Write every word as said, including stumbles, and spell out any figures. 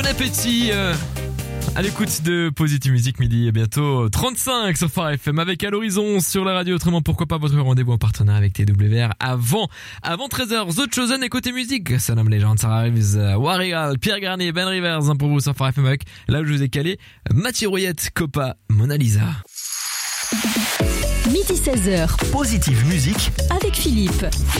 Bon appétit euh, à l'écoute de Positive Music, midi et bientôt trente-cinq sur Phare F M avec À l'horizon sur la radio. Autrement, pourquoi pas votre rendez-vous en partenariat avec T W R avant, avant treize heures. The Chosen et côté musique, Sonam Legend, Sarah Reeves, Warrigal, Pierre Garnier, Ben Rivers, hein, pour vous sur Phare F M avec, là où je vous ai calé, Mathieu Rouillette, Copa, Mona Lisa. Midi seize heures. Positive Musique avec Philippe.